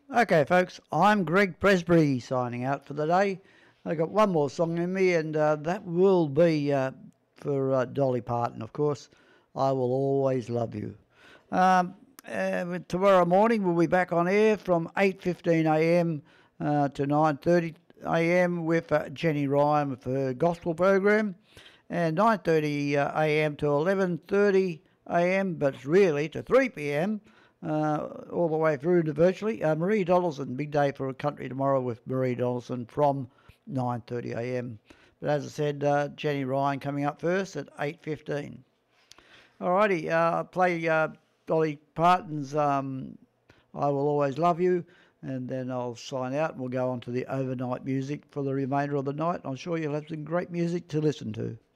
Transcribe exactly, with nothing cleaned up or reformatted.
Okay, folks, I'm Greg Presbury signing out for the day. I got one more song in me, and uh, that will be uh, for uh, Dolly Parton, of course. I Will Always Love You. Um, uh, tomorrow morning we'll be back on air from eight fifteen a m uh, to nine thirty a m with uh, Jenny Ryan with her gospel program, and nine thirty a m to eleven thirty a m, but really to three p m uh, all the way through to virtually. Uh, Marie Donaldson, big day for a country tomorrow with Marie Donaldson from nine thirty a m. But as I said, uh, Jenny Ryan coming up first at eight fifteen. Alrighty, uh, play uh, Dolly Parton's um, I Will Always Love You, and then I'll sign out and we'll go on to the overnight music for the remainder of the night. I'm sure you'll have some great music to listen to.